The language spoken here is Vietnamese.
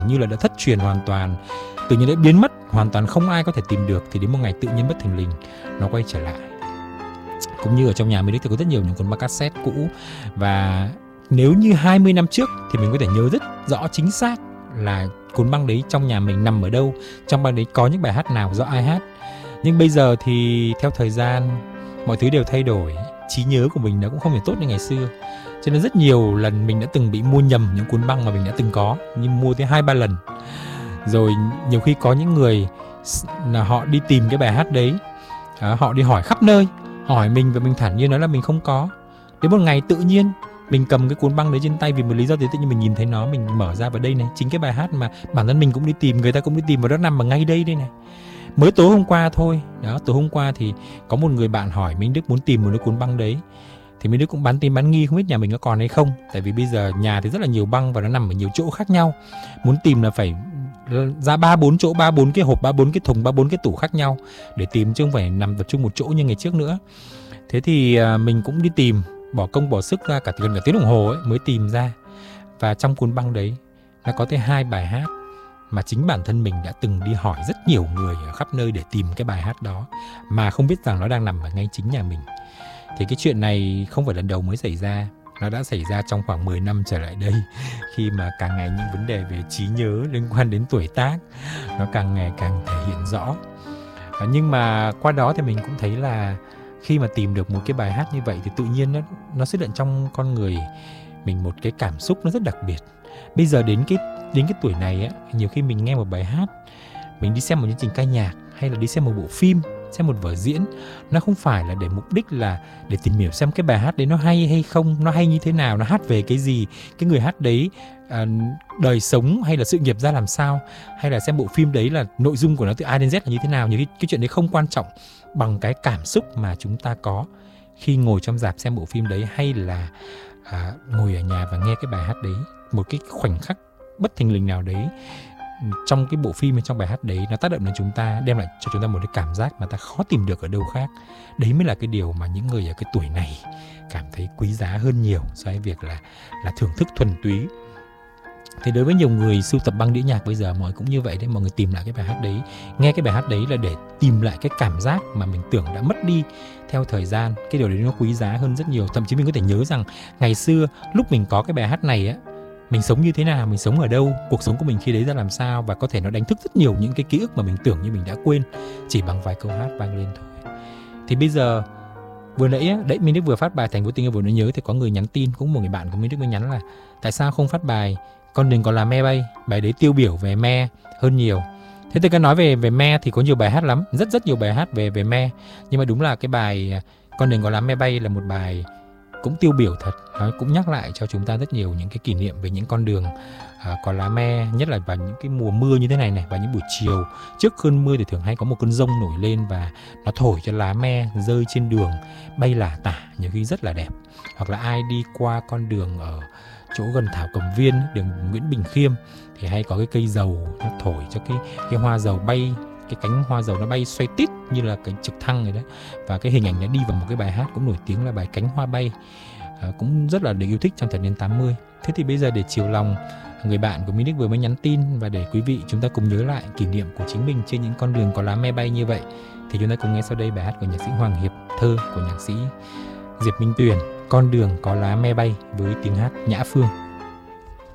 như là đã thất truyền hoàn toàn, tự nhiên đã biến mất hoàn toàn, không ai có thể tìm được, thì đến một ngày tự nhiên bất thình lình nó quay trở lại. Cũng như ở trong nhà mình thì có rất nhiều những cuốn băng cassette cũ, và nếu như 20 năm trước thì mình có thể nhớ rất rõ chính xác là cuốn băng đấy trong nhà mình nằm ở đâu, trong băng đấy có những bài hát nào, do ai hát. Nhưng bây giờ thì theo thời gian mọi thứ đều thay đổi, trí nhớ của mình nó cũng không thể tốt như ngày xưa, cho nên rất nhiều lần mình đã từng bị mua nhầm những cuốn băng mà mình đã từng có, nhưng mua tới 2-3 lần. Rồi nhiều khi có những người là họ đi tìm cái bài hát đấy, họ đi hỏi khắp nơi, hỏi mình và mình thản nhiên nói là mình không có. Đến một ngày tự nhiên mình cầm cái cuốn băng đấy trên tay vì một lý do gì tự nhiên mình nhìn thấy nó, mình mở ra, và đây này chính cái bài hát mà bản thân mình cũng đi tìm, người ta cũng đi tìm, và nó nằm ở ngay đây đây này. Mới tối hôm qua thôi đó, tối hôm qua thì có một người bạn hỏi Minh Đức muốn tìm một cái cuốn băng đấy, thì Minh Đức cũng bán tín bán nghi không biết nhà mình có còn hay không, tại vì bây giờ nhà thì rất là nhiều băng và nó nằm ở nhiều chỗ khác nhau, muốn tìm là phải ra 3-4 chỗ, 3-4 cái hộp, 3-4 cái thùng, 3-4 cái tủ khác nhau để tìm, chứ không phải nằm tập trung một chỗ như ngày trước nữa. Thế thì mình cũng đi tìm, bỏ công bỏ sức ra gần cả tiếng đồng hồ ấy mới tìm ra. Và trong cuốn băng đấy nó có tới 2 bài hát mà chính bản thân mình đã từng đi hỏi rất nhiều người ở khắp nơi để tìm cái bài hát đó, mà không biết rằng nó đang nằm ở ngay chính nhà mình. Thì cái chuyện này không phải lần đầu mới xảy ra, nó đã xảy ra trong khoảng 10 năm trở lại đây, khi mà càng ngày những vấn đề về trí nhớ liên quan đến tuổi tác nó càng ngày càng thể hiện rõ. Nhưng mà qua đó thì mình cũng thấy là khi mà tìm được một cái bài hát như vậy thì tự nhiên nó xuất hiện trong con người mình một cái cảm xúc nó rất đặc biệt. Bây giờ đến cái tuổi này á, nhiều khi mình nghe một bài hát, mình đi xem một chương trình ca nhạc hay là đi xem một bộ phim, xem một vở diễn, nó không phải là để mục đích là để tìm hiểu xem cái bài hát đấy nó hay hay không, nó hay như thế nào, nó hát về cái gì, cái người hát đấy đời sống hay là sự nghiệp ra làm sao, hay là xem bộ phim đấy là nội dung của nó từ A đến Z là như thế nào. Nhiều khi cái chuyện đấy không quan trọng bằng cái cảm xúc mà chúng ta có khi ngồi trong rạp xem bộ phim đấy, hay là ngồi ở nhà và nghe cái bài hát đấy. Một cái khoảnh khắc bất thình lình nào đấy trong cái bộ phim hay trong bài hát đấy nó tác động đến chúng ta, đem lại cho chúng ta một cái cảm giác mà ta khó tìm được ở đâu khác. Đấy mới là cái điều mà những người ở cái tuổi này cảm thấy quý giá hơn nhiều so với việc là thưởng thức thuần túy. Thì đối với nhiều người sưu tập băng đĩa nhạc bây giờ mọi người cũng như vậy đấy, mọi người tìm lại cái bài hát đấy, nghe cái bài hát đấy là để tìm lại cái cảm giác mà mình tưởng đã mất đi theo thời gian. Cái điều đấy nó quý giá hơn rất nhiều. Thậm chí mình có thể nhớ rằng ngày xưa lúc mình có cái bài hát này á, mình sống như thế nào, mình sống ở đâu, cuộc sống của mình khi đấy ra làm sao, và có thể nó đánh thức rất nhiều những cái ký ức mà mình tưởng như mình đã quên chỉ bằng vài câu hát vang lên thôi. Thì bây giờ vừa nãy á, đấy Minh Đức vừa phát bài Thành Phố Tình Yêu vừa mới nhớ thì có người nhắn tin, cũng một người bạn của Minh Đức mới nhắn là tại sao không phát bài Con Đừng Có Là Me Bay, bài đấy tiêu biểu về me hơn nhiều. Thế tôi nói về me thì có nhiều bài hát lắm, rất nhiều bài hát về me, nhưng mà đúng là cái bài Con Đừng Có Là Me Bay là một bài cũng tiêu biểu thật. Nó cũng nhắc lại cho chúng ta rất nhiều những cái kỷ niệm về những con đường có lá me, nhất là vào những cái mùa mưa như thế này này, và những buổi chiều trước cơn mưa thì thường hay có một cơn giông nổi lên và nó thổi cho lá me rơi trên đường bay lả tả, nhiều khi rất là đẹp. Hoặc là ai đi qua con đường ở chỗ gần Thảo Cầm Viên, đường Nguyễn Bình Khiêm, thì hay có cái cây dầu nó thổi cho cái hoa dầu bay, cái cánh hoa dầu nó bay xoay tít như là cái trực thăng rồi đấy. Và cái hình ảnh nó đi vào một cái bài hát cũng nổi tiếng là bài Cánh Hoa Bay, cũng rất là được yêu thích trong thập niên 80. Thế thì bây giờ để chiều lòng người bạn của Minh Đức vừa mới nhắn tin, và để quý vị chúng ta cùng nhớ lại kỷ niệm của chính mình trên những con đường có lá me bay như vậy, thì chúng ta cùng nghe sau đây bài hát của nhạc sĩ Hoàng Hiệp, thơ của nhạc sĩ Diệp Minh Tuyền, Con Đường Có Lá Me Bay với tiếng hát Nhã Phương.